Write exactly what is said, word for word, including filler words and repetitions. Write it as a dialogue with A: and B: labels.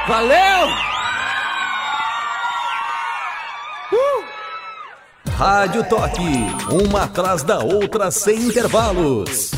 A: Valeu! Uh! Rádio Toque, uma atrás da outra sem intervalos.